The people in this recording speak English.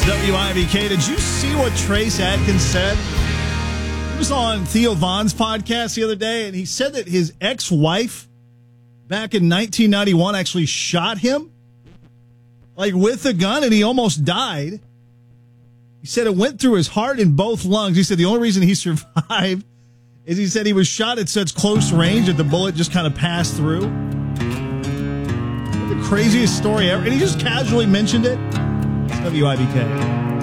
WIBK. Did you see what Trace Adkins said? He was on Theo Von's podcast the other day, and he said that his ex-wife back in 1991 actually shot him, like with a gun, and he almost died. He said it went through his heart and both lungs. He said the only reason he survived is he said he was shot at such close range that the bullet just kind of passed through. The craziest story ever. And he just casually mentioned it. It's WIBK.